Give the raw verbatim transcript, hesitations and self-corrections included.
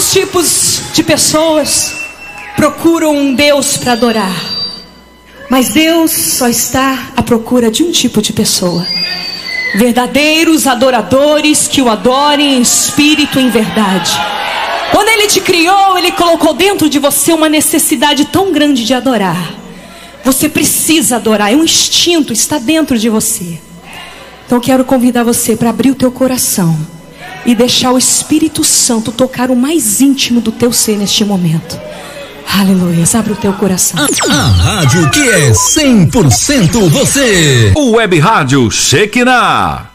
Vários tipos de pessoas procuram um Deus para adorar, mas Deus só está à procura de um tipo de pessoa: verdadeiros adoradores que o adorem em espírito e em verdade. Quando Ele te criou, Ele colocou dentro de você uma necessidade tão grande de adorar. Você precisa adorar, é um instinto, está dentro de você. Então eu quero convidar você para abrir o teu coração e deixar o Espírito Santo tocar o mais íntimo do teu ser neste momento. Aleluia, abre o teu coração. A, a rádio que é cem por cento você. O Web Rádio Shekinah.